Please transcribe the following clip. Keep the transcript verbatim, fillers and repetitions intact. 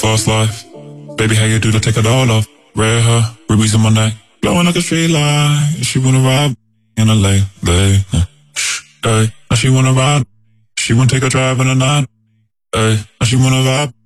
fast life. Baby, how you do to take it all off? Red hair, rubies in my neck, glowing like a street light. She wanna ride in a late, late. Hey, now she wanna ride. She wanna take a drive in the night. Hey, now she wanna vibe.